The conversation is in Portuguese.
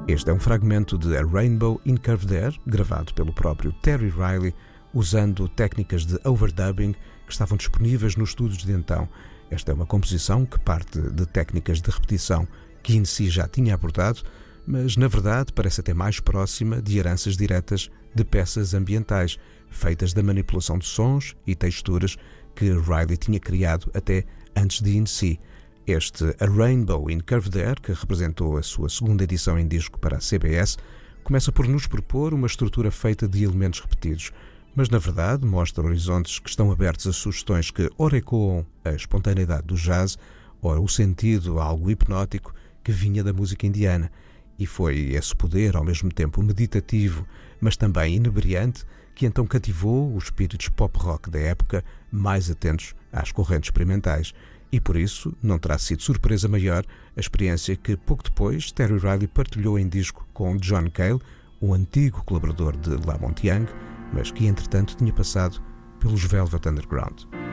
Este é um fragmento de A Rainbow in Curved Air, gravado pelo próprio Terry Riley, usando técnicas de overdubbing que estavam disponíveis nos estúdios de então. Esta é uma composição que parte de técnicas de repetição que em si já tinha abordado, mas na verdade parece até mais próxima de heranças diretas de peças ambientais, feitas da manipulação de sons e texturas que Riley tinha criado até antes de In Si. Este A Rainbow in Curved Air, que representou a sua segunda edição em disco para a CBS, começa por nos propor uma estrutura feita de elementos repetidos, mas na verdade mostra horizontes que estão abertos a sugestões que ora ecoam a espontaneidade do jazz, ora o sentido algo hipnótico que vinha da música indiana. E foi esse poder, ao mesmo tempo meditativo, mas também inebriante, que então cativou os espíritos pop-rock da época, mais atentos às correntes experimentais. E por isso não terá sido surpresa maior a experiência que pouco depois Terry Riley partilhou em disco com John Cale, o antigo colaborador de La Monte Young, mas que entretanto tinha passado pelos Velvet Underground.